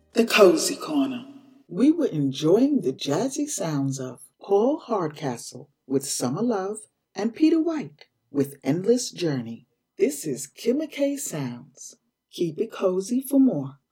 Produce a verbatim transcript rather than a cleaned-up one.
The Cozy Corner. We were enjoying the jazzy sounds of Paul Hardcastle with Summer Love and Peter White with Endless Journey. This is Kim McKay Sounds. Keep it cozy for more.